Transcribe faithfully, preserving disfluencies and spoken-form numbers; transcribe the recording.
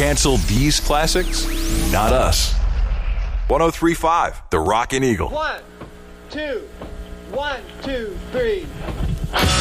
Cancel these classics? Not us. one oh three point five, The Rockin' Eagle. One, two, one, two, three.